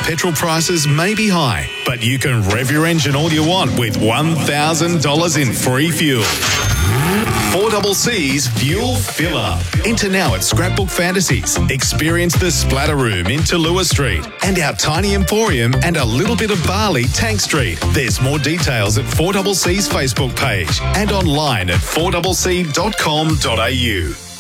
Petrol prices may be high, but you can rev your engine all you want with $1,000 in free fuel. 4CC's Fuel Fill Up. Enter now at Scrapbook Fantasies. Experience the Splatter Room in Tallulah Street and our Tiny Emporium and a little bit of Barley, Tank Street. There's more details at 4CC's Facebook page and online at 4cc.com.au.